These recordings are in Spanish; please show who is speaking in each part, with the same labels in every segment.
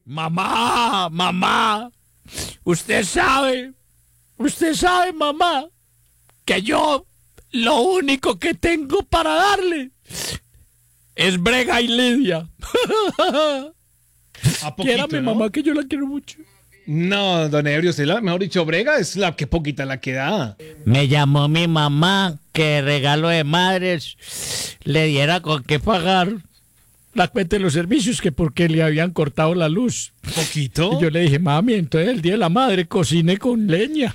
Speaker 1: Mamá, mamá, usted sabe, mamá, que yo lo único que tengo para darle es Brega y Lidia. Quiera mi mamá, que yo la quiero mucho.
Speaker 2: No, don Ebrio, usted mejor dicho, Brega es la que poquita la que da.
Speaker 1: Me llamó mi mamá que regalo de madres le diera con qué pagar la cuenta de los servicios, que porque le habían cortado la luz.
Speaker 2: ¿Poquito?
Speaker 1: Y yo le dije, mami, entonces el día de la madre cocine con leña.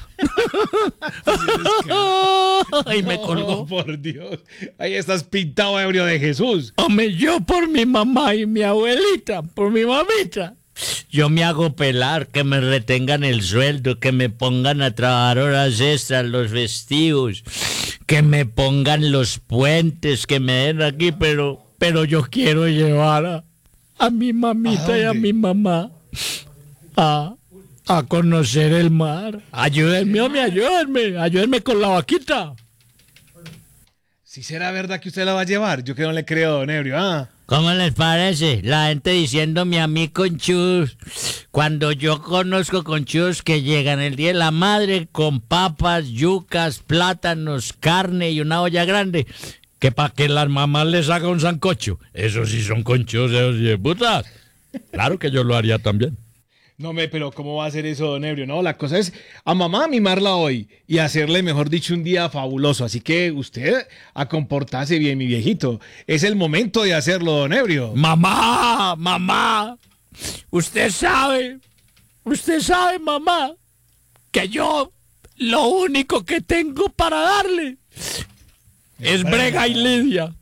Speaker 1: Y me colgó.
Speaker 2: Oh, por Dios. Ahí estás pintado, Ebrio, de Jesús.
Speaker 1: Hombre, yo por mi mamá y mi abuelita, por mi mamita, yo me hago pelar, que me retengan el sueldo, que me pongan a trabajar horas extras, los festivos, que me pongan los puentes, que me den aquí, pero yo quiero llevar a mi mamita y a mi mamá a conocer el mar. Ayúdenme, hombre, ayúdenme con la vaquita.
Speaker 2: ¿Sí será verdad que usted la va a llevar? Yo que no le creo, don Ebrio.
Speaker 1: ¿Cómo les parece? La gente diciéndome a mí conchudos, cuando yo conozco conchudos que llegan el día de la madre con papas, yucas, plátanos, carne y una olla grande, que para que las mamás les haga un sancocho. Esos sí son conchudos, esos sí de putas. Claro que yo lo haría también.
Speaker 2: No, pero ¿cómo va a ser eso, don Ebrio? No, la cosa es a mamá mimarla hoy y hacerle, mejor dicho, un día fabuloso. Así que usted a comportarse bien, mi viejito. Es el momento de hacerlo, don Ebrio.
Speaker 1: Mamá, mamá, usted sabe, mamá, que yo lo único que tengo para darle es Brega y Lidia.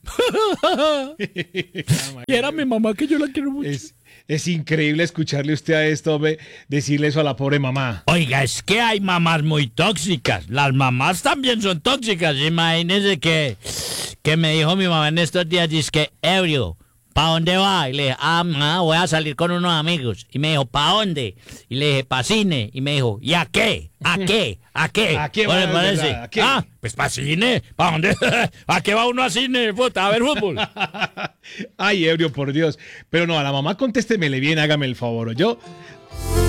Speaker 1: Quiera mi mamá, que yo la quiero mucho.
Speaker 2: Es increíble escucharle usted a esto, hombre, decirle eso a la pobre mamá.
Speaker 1: Oiga, es que hay mamás muy tóxicas. Las mamás también son tóxicas. Imagínese que me dijo mi mamá en estos días, dice que, Ebrio, ¿pa' dónde va? Y le dije, mamá, voy a salir con unos amigos. Y me dijo, ¿pa' dónde? Y le dije, pa' cine. Y me dijo, ¿y a qué? ¿A qué? ¿A qué?
Speaker 2: ¿A qué
Speaker 1: ¿No
Speaker 2: va,
Speaker 1: le parece?
Speaker 2: verdad? ¿A qué?
Speaker 1: Pues pa' cine. ¿Pa' dónde? ¿A qué va uno a cine? Puta, a ver fútbol.
Speaker 2: Ay, Ebrio, por Dios. Pero no, a la mamá contéstemele bien, hágame el favor. Yo